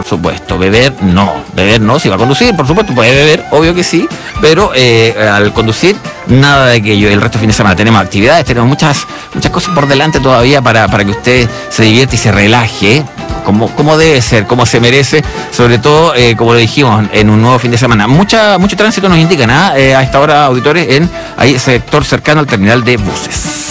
por supuesto. Beber no, si va a conducir, por supuesto, puede beber, obvio que sí, pero al conducir, nada de aquello. El resto del fin de semana tenemos actividades, tenemos muchas cosas por delante todavía para que usted se divierta y se relaje, como debe ser, como se merece, sobre todo, como lo dijimos, en un nuevo fin de semana. Mucho tránsito nos indican a esta hora, auditores, en ahí sector cercano al terminal de buses.